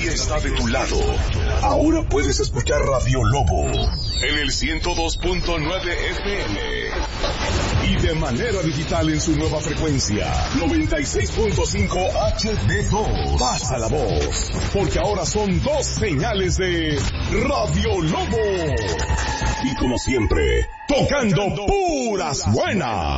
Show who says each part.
Speaker 1: nadie está de tu lado. Ahora puedes escuchar Radio Lobo en el 102.9 FM y de manera digital en su nueva frecuencia 96.5 HD2. Pasa la voz, porque ahora son 2 señales de Radio Lobo. Y como siempre, tocando puras buenas.